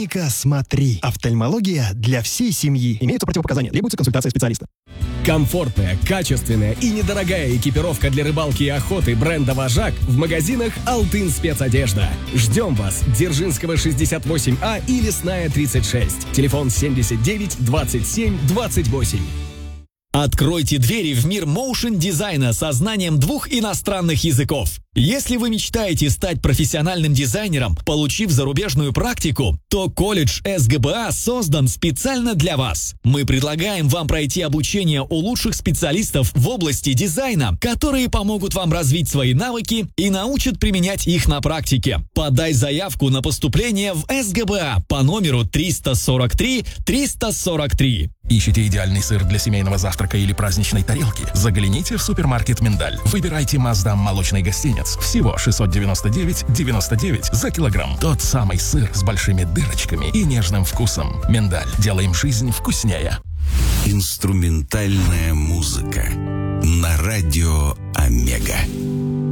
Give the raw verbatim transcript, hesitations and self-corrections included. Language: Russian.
Клиника «Смотри». Офтальмология для всей семьи. Имеются противопоказания. Требуется консультация специалиста. Комфортная, качественная и недорогая экипировка для рыбалки и охоты бренда «Вожак» в магазинах «Алтын Спецодежда». Ждем вас. Дзержинского шестьдесят восемь А и Лесная тридцать шесть. Телефон семьдесят девять двадцать семь двадцать восемь. Откройте двери в мир моушн-дизайна со знанием двух иностранных языков. Если вы мечтаете стать профессиональным дизайнером, получив зарубежную практику, то колледж эс гэ бэ а создан специально для вас. Мы предлагаем вам пройти обучение у лучших специалистов в области дизайна, которые помогут вам развить свои навыки и научат применять их на практике. Подай заявку на поступление в эс гэ бэ а по номеру триста сорок три триста сорок три. Ищите идеальный сыр для семейного завтрака или праздничной тарелки? Загляните в супермаркет «Миндаль». Выбирайте Маздам молочный гостинец. Всего шестьсот девяносто девять девяносто девять за килограмм. Тот самый сыр с большими дырочками и нежным вкусом. «Миндаль». Делаем жизнь вкуснее. Инструментальная музыка на радио «Омега».